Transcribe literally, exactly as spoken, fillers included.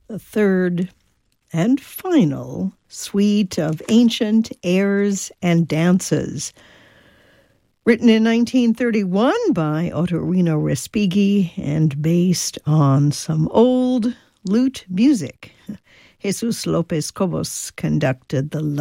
the third and final suite of ancient airs and dances. Written in nineteen thirty-one by Ottorino Respighi and based on some old lute music. Jesus Lopez Cobos conducted the